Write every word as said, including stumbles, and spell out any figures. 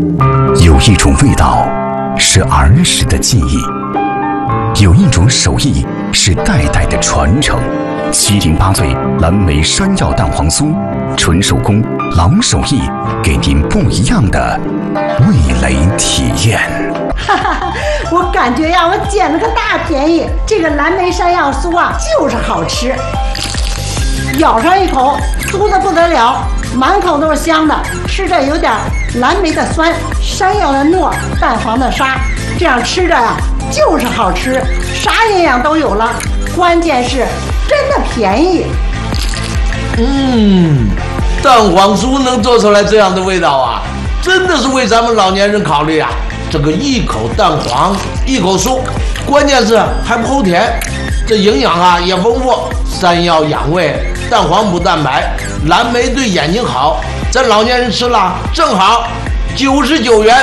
有一种味道是儿时的记忆，有一种手艺是代代的传承。七零八醉蓝莓山药蛋黄酥，纯手工老手艺，给您不一样的味蕾体验。 哈哈，我感觉呀，我捡了个大便宜。这个蓝莓山药酥啊，就是好吃，咬上一口，酥的不得了，满口都是香的，吃着有点蓝莓的酸，山药的糯，蛋黄的沙，这样吃着呀，就是好吃，啥营养都有了，关键是真的便宜。 嗯，蛋黄酥能做出来这样的味道啊，真的是为咱们老年人考虑啊。这个一口蛋黄，一口酥，关键是还不齁甜，这营养啊也丰富。山药养胃，蛋黄补蛋白，蓝莓对眼睛好，咱老年人吃了正好，九十九元。